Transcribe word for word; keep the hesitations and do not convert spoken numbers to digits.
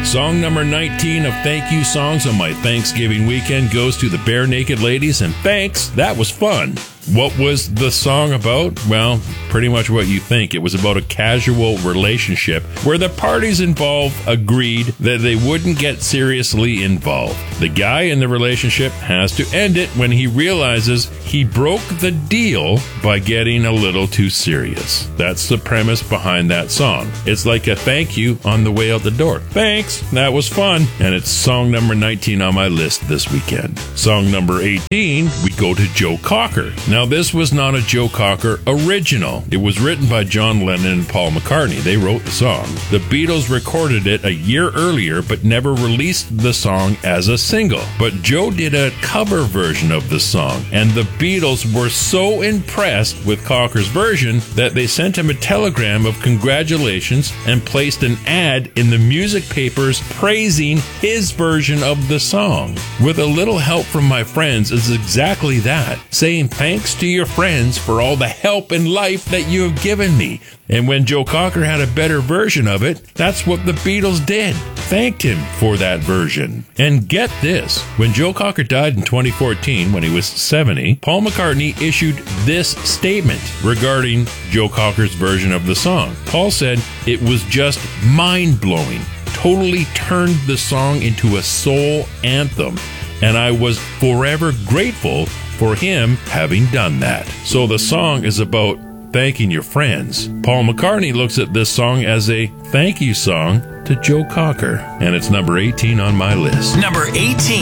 Song number nineteen of Thank You Songs on my Thanksgiving weekend goes to the Bare Naked Ladies, and thanks, that was fun. What was the song about? Well, pretty much what you think. It was about a casual relationship where the parties involved agreed that they wouldn't get seriously involved. The guy in the relationship has to end it when he realizes he broke the deal by getting a little too serious. That's the premise behind that song. It's like a thank you on the way out the door. Thanks, that was fun. And it's song number nineteen on my list this weekend. Song number eighteen, we go to Joe Cocker. Now, this was not a Joe Cocker original. It was written by John Lennon and Paul McCartney. They wrote the song. The Beatles recorded it a year earlier, but never released the song as a single. But Joe did a cover version of the song, and the Beatles were so impressed with Cocker's version that they sent him a telegram of congratulations and placed an ad in the music papers praising his version of the song. With a little help from my friends is exactly that, saying thanks to your friends for all the help in life that you have given me. And when Joe Cocker had a better version of it, that's what the Beatles did. Thanked him for that version. And get this, when Joe Cocker died in twenty fourteen, when he was seventy, Paul McCartney issued this statement regarding Joe Cocker's version of the song. Paul said, "It was just mind-blowing. Totally turned the song into a soul anthem. And I was forever grateful for him having done that." So the song is about thanking your friends. Paul McCartney looks at this song as a thank you song to Joe Cocker. And it's number eighteen on my list. Number eighteen.